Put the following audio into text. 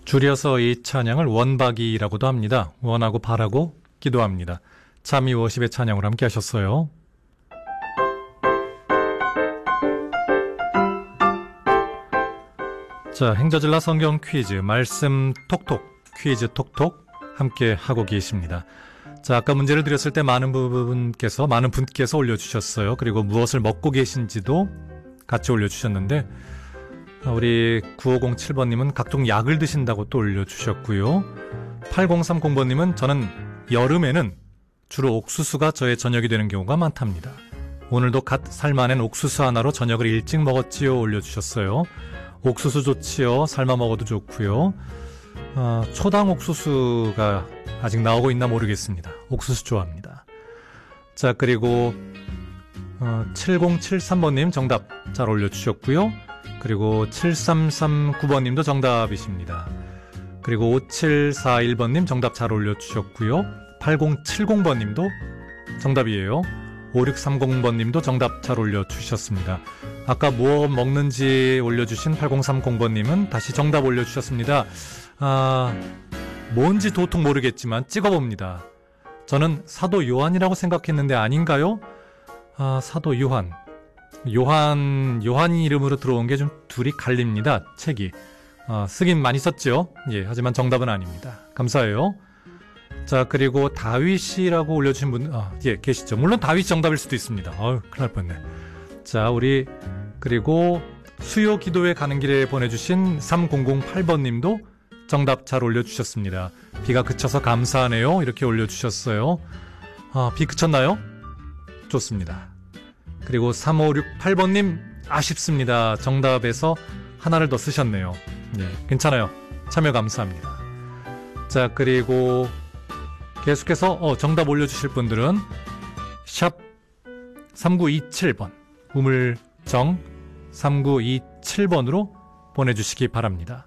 줄여서 이 찬양을 원박이라고도 합니다. 원하고 바라고 기도합니다. 참이 워십의 찬양으로 함께 하셨어요. 자, 행저질라 성경 퀴즈, 말씀 톡톡, 퀴즈 톡톡 함께 하고 계십니다. 자, 아까 문제를 드렸을 때 많은 분께서 올려주셨어요. 그리고 무엇을 먹고 계신지도 같이 올려주셨는데, 우리 9507번님은 각종 약을 드신다고 또 올려주셨고요. 8030번님은 저는 여름에는 주로 옥수수가 저의 저녁이 되는 경우가 많답니다. 오늘도 갓 삶아낸 옥수수 하나로 저녁을 일찍 먹었지요 올려주셨어요. 옥수수 좋지요. 삶아 먹어도 좋고요. 초당 옥수수가 아직 나오고 있나 모르겠습니다. 옥수수 좋아합니다. 자, 그리고 7073번님 정답 잘 올려주셨고요. 그리고 7339번님도 정답이십니다. 그리고 5741번님 정답 잘 올려주셨고요. 8070번님도 정답이에요. 5630번님도 정답 잘 올려주셨습니다. 아까 뭐 먹는지 올려주신 8030번님은 다시 정답 올려주셨습니다. 뭔지 도통 모르겠지만 찍어봅니다. 저는 사도 요한이라고 생각했는데 아닌가요? 사도 요한 이름으로 들어온 게 좀 둘이 갈립니다. 책이 쓰긴 많이 썼죠. 예, 하지만 정답은 아닙니다. 감사해요. 자, 그리고 다윗이라고 올려주신 분 계시죠. 물론 다윗 정답일 수도 있습니다. 큰일 날 뻔했네. 자, 우리 그리고 수요 기도회 가는 길에 보내주신 3008번님도 정답 잘 올려주셨습니다. 비가 그쳐서 감사하네요. 이렇게 올려주셨어요. 비 그쳤나요? 좋습니다. 그리고 3568번님 아쉽습니다. 정답에서 하나를 더 쓰셨네요. 예, 괜찮아요. 참여 감사합니다. 자, 그리고 계속해서 정답 올려주실 분들은 샵 3927번 우물정 3927번으로 보내주시기 바랍니다.